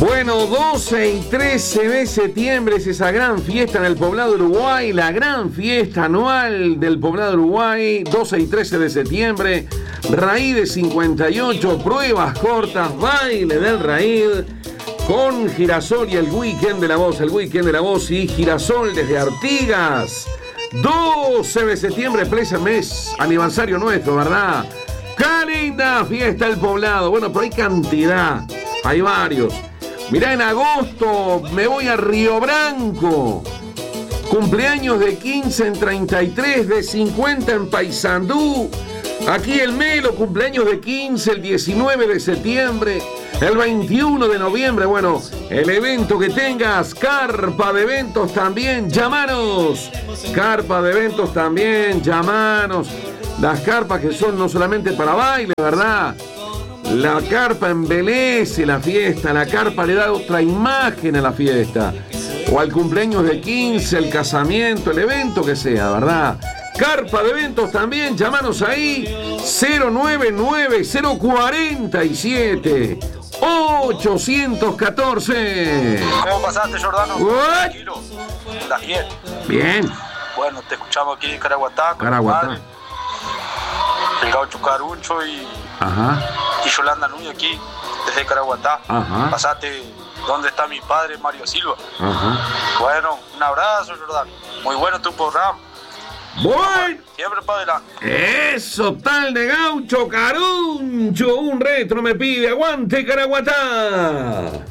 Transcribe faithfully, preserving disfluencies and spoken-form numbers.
Bueno, doce y trece de septiembre es esa gran fiesta en el Poblado Uruguay, la gran fiesta anual del Poblado Uruguay, doce y trece de septiembre, Raíz de cincuenta y ocho, pruebas cortas, baile del Raíz, con Girasol y el Weekend de la Voz, el Weekend de la Voz y Girasol desde Artigas. doce de septiembre, plesa mes, aniversario nuestro, ¿verdad? ¡Qué linda fiesta el Poblado! Bueno, pero hay cantidad, hay varios. Mirá, en agosto me voy a Río Branco. Cumpleaños de quince en treinta y tres, de cincuenta en Paysandú. Aquí el Melo, cumpleaños de quince el diecinueve de septiembre. El veintiuno de noviembre, bueno, el evento que tengas, carpa de eventos también, llamanos. Carpa de eventos también, llamanos. Las carpas que son no solamente para baile, ¿verdad? La carpa embelece la fiesta, la carpa le da otra imagen a la fiesta. O al cumpleaños de quince, el casamiento, el evento que sea, ¿verdad? Carpa de eventos también, llámanos ahí, cero nueve nueve cero cuatro siete ocho uno cuatro. ¿Cómo pasaste, Jordano? Tranquilo. ¿Estás bien? Bien. Bueno, te escuchamos aquí en Caraguatá. Caraguatá. El gaucho Caruncho y... Ajá. Y Yolanda Núñez aquí, desde Caraguatá. Ajá. Pasaste, ¿dónde está mi padre, Mario Silva? Ajá. Bueno, un abrazo, Jordano. Muy bueno tu programa. Bueno. Siempre para adelante. Eso, tal de gaucho Caruncho. Un retro me pide. Aguante, Caraguatá.